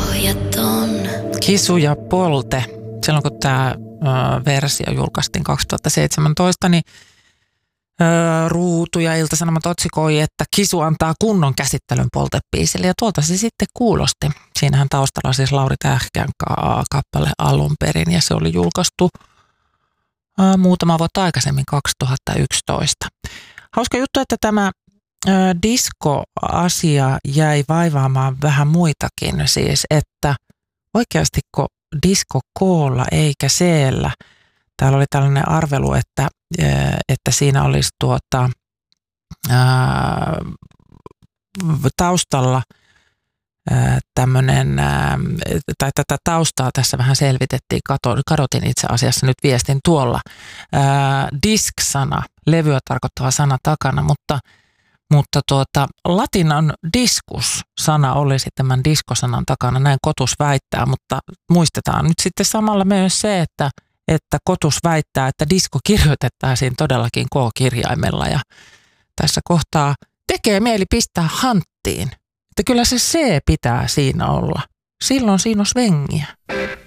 pohjaton. Kisu ja Polte. Silloin kun tämä versio julkaistiin 2017, niin Ruutu ja Ilta-Sanomat otsikoi, että Kisu antaa kunnon käsittelyn Polte-biisille, ja tuolta se sitten kuulosti. Siinähän taustalla siis Lauri Tähkän kappale alun perin, ja se oli julkaistu muutama vuotta aikaisemmin, 2011. Hauska juttu, että tämä disko-asia jäi vaivaamaan vähän muitakin, siis että oikeastiko disko K:lla eikä C:llä. Täällä oli tällainen arvelu, että siinä olisi taustalla tämmöinen, tai tätä taustaa tässä vähän selvitettiin, kadotin itse asiassa nyt viestin tuolla, disk-sana, levyä tarkoittava sana takana, mutta latinan diskus-sana olisi tämän diskosanan takana, näin Kotus väittää, mutta muistetaan nyt sitten samalla myös se, että Kotus väittää, että disko kirjoitettaisiin todellakin K-kirjaimella, ja tässä kohtaa tekee mieli pistää hanttiin, että kyllä se C pitää siinä olla. Silloin siinä on svengiä.